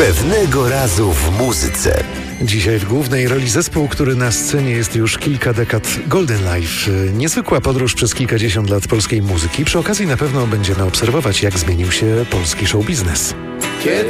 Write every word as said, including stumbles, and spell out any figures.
Pewnego razu w muzyce. Dzisiaj w głównej roli zespół, który na scenie jest już kilka dekad, Golden Life. Niezwykła podróż przez kilkadziesiąt lat polskiej muzyki. Przy okazji na pewno będziemy obserwować, jak zmienił się polski show biznes. Kiedy